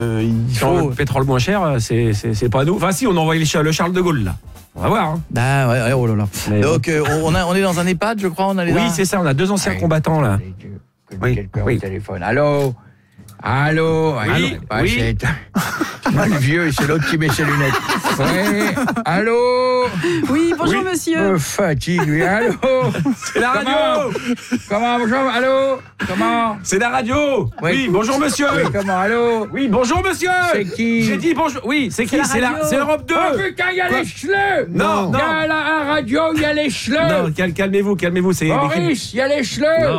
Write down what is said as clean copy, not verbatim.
il faut le pétrole moins cher, c'est pas nous. Enfin si, on a envoyé le Charles de Gaulle là. On va voir. Hein. Ah ouais, oh là là. Mais donc on est dans un EHPAD, je crois. Oui, c'est ça. On a 2 anciens combattants là. Quelqu'un au téléphone. Allô. Oui. Le vieux, c'est l'autre qui met ses lunettes. Ouais. Allô. Oui, bonjour monsieur. Fatigue, lui. Allô. C'est la radio. Comment bonjour. Allô. Comment. C'est la radio. Oui, bonjour monsieur. Oui, comment. Allô. Oui, bonjour monsieur. C'est qui. J'ai dit bonjour. Oui, c'est qui. C'est Europe 2. Oh putain, il y a les chleux. Non. Il y a la radio, il y a les chleux. Non, calmez-vous. C'est Maurice, il y a les chleux. Non.